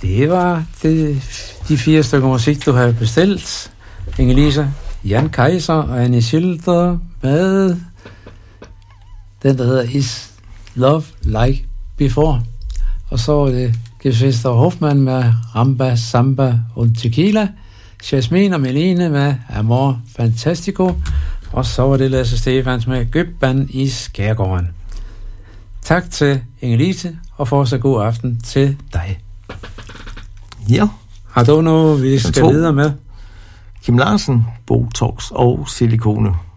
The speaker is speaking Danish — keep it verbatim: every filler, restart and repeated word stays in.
Det var det, de fire stykker musik, du havde bestilt. Inge-Lise, Jan Kaiser og Annie Schilder med den, der hedder Is Love Like Before. Og så var det Geschwister Hoffmann med Ramba, Samba og Tequila. Jasmin og Melene med Amor Fantastico. Og så var det Lasse Stefans med Gøbban i Skærgården. Tak til Inge-Lise, og fortsat god aften til dig. Ja. Har du noget, vi skal videre med? Kim Larsen, Botox og silikone.